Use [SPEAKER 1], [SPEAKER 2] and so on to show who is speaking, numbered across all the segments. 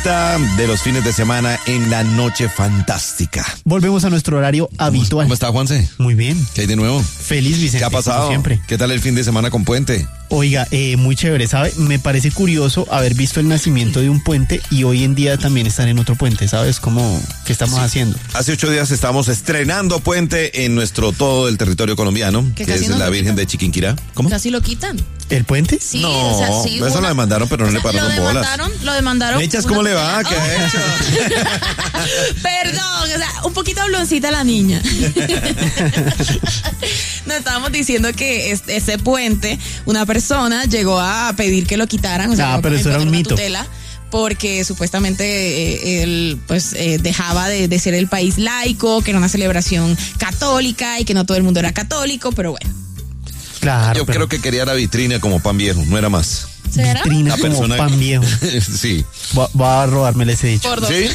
[SPEAKER 1] De los fines de semana en la noche fantástica.
[SPEAKER 2] Volvemos a nuestro horario habitual.
[SPEAKER 1] ¿Cómo está, Juanse?
[SPEAKER 2] Muy bien.
[SPEAKER 1] ¿Qué hay de nuevo?
[SPEAKER 2] Feliz, Vicente.
[SPEAKER 1] ¿Qué ha pasado?
[SPEAKER 2] Siempre.
[SPEAKER 1] ¿Qué tal el fin de semana con puente?
[SPEAKER 2] Oiga, muy chévere, ¿sabe? Me parece curioso haber visto el nacimiento de un puente y hoy en día también están en otro puente, ¿sabes? ¿Qué estamos haciendo?
[SPEAKER 1] Hace 8 días estamos estrenando puente en todo el territorio colombiano, que es la Virgen de Chiquinquirá.
[SPEAKER 3] ¿Cómo? Casi lo quitan.
[SPEAKER 2] ¿El puente?
[SPEAKER 3] Sí,
[SPEAKER 1] no,
[SPEAKER 3] o sea, sí.
[SPEAKER 1] Eso lo demandaron, pero no le pararon bolas.
[SPEAKER 3] Lo demandaron.
[SPEAKER 1] Mechas, ¿cómo le va? ¿Qué ha hecho?
[SPEAKER 3] Perdón, o sea, un poquito habloncita la niña. Nos estábamos diciendo que ese puente, una persona llegó a pedir que lo quitaran. O sea,
[SPEAKER 2] pero eso era un mito.
[SPEAKER 3] Tutela, porque supuestamente él dejaba de ser el país laico, que era una celebración católica y que no todo el mundo era católico, pero bueno.
[SPEAKER 2] Claro.
[SPEAKER 1] Yo creo que quería la vitrina como pan viejo, no era más.
[SPEAKER 3] ¿Será?
[SPEAKER 2] Vitrina como
[SPEAKER 1] persona...
[SPEAKER 2] pan viejo.
[SPEAKER 1] Sí.
[SPEAKER 2] Va a robármele ese dicho.
[SPEAKER 3] Por dos.
[SPEAKER 1] ¿Sí?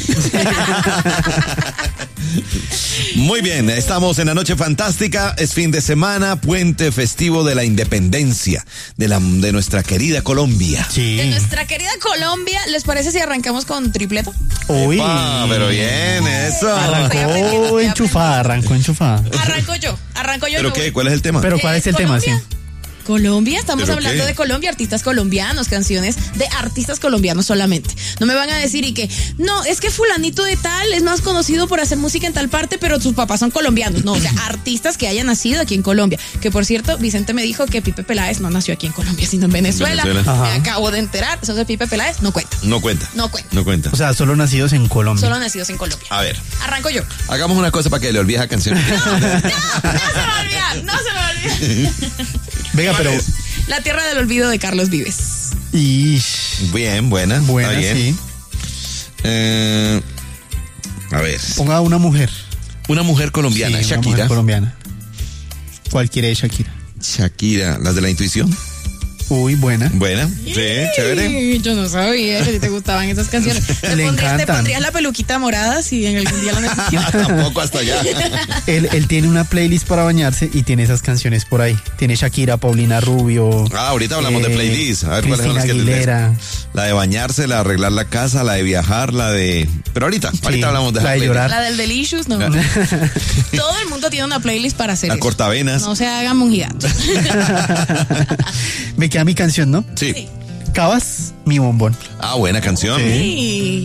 [SPEAKER 1] Muy bien, estamos en la noche fantástica, es fin de semana, puente festivo de la independencia de nuestra querida Colombia.
[SPEAKER 2] Sí.
[SPEAKER 3] De nuestra querida Colombia, ¿les parece si arrancamos con tripleta?
[SPEAKER 2] Uy.
[SPEAKER 1] Pero bien, eso.
[SPEAKER 2] Arrancó enchufada.
[SPEAKER 3] Arranco yo.
[SPEAKER 1] ¿Pero qué? ¿Cuál es el tema?
[SPEAKER 2] Pero ¿cuál es el tema? Sí.
[SPEAKER 3] Colombia, estamos
[SPEAKER 1] ¿Pero
[SPEAKER 3] hablando
[SPEAKER 1] qué?
[SPEAKER 3] de Colombia, artistas colombianos, canciones de artistas colombianos solamente. No me van a decir no, es que fulanito de tal es más conocido por hacer música en tal parte, pero sus papás son colombianos. No, o sea, artistas que hayan nacido aquí en Colombia. Que por cierto, Vicente me dijo que Pipe Peláez no nació aquí en Colombia, sino en Venezuela. Me acabo de enterar, eso de Pipe Peláez no cuenta.
[SPEAKER 1] No cuenta.
[SPEAKER 2] O sea, solo nacidos en Colombia.
[SPEAKER 3] Solo nacidos en Colombia.
[SPEAKER 1] A ver.
[SPEAKER 3] Arranco yo.
[SPEAKER 1] Hagamos una cosa para que le olvides la canción.
[SPEAKER 3] No se me va a olvidar.
[SPEAKER 2] Venga, pero...
[SPEAKER 3] La Tierra del Olvido de Carlos Vives.
[SPEAKER 1] Bien, buena.
[SPEAKER 2] Buena,
[SPEAKER 1] Está bien.
[SPEAKER 2] sí.
[SPEAKER 1] A ver.
[SPEAKER 2] Ponga una mujer.
[SPEAKER 1] Una mujer colombiana,
[SPEAKER 2] Sí, una
[SPEAKER 1] Shakira.
[SPEAKER 2] mujer colombiana. Cualquiera de Shakira.
[SPEAKER 1] Shakira, las de la intuición.
[SPEAKER 2] Uy, buena.
[SPEAKER 1] Buena, sí, chévere.
[SPEAKER 3] Yo no sabía que te gustaban esas canciones.
[SPEAKER 2] Le encantan.
[SPEAKER 3] ¿Te pondrías la peluquita morada si en algún día la necesitas?
[SPEAKER 1] Tampoco hasta allá.
[SPEAKER 2] Él tiene una playlist para bañarse y tiene esas canciones por ahí. Tiene Shakira, Paulina Rubio.
[SPEAKER 1] Ahorita hablamos de playlist. A ver cuáles son
[SPEAKER 2] Cristina
[SPEAKER 1] las que
[SPEAKER 2] Aguilera.
[SPEAKER 1] La de bañarse, la de arreglar la casa, la de viajar, la de... Pero ahorita hablamos de
[SPEAKER 2] la de llorar.
[SPEAKER 3] La del Delicious, no. Todo el mundo tiene una playlist para hacer
[SPEAKER 1] La
[SPEAKER 3] eso.
[SPEAKER 1] cortavenas.
[SPEAKER 3] No se hagan monjidatos.
[SPEAKER 2] Me queda mi canción, ¿no?
[SPEAKER 1] Sí.
[SPEAKER 2] Cabas, mi bombón.
[SPEAKER 1] Buena canción.
[SPEAKER 3] Sí.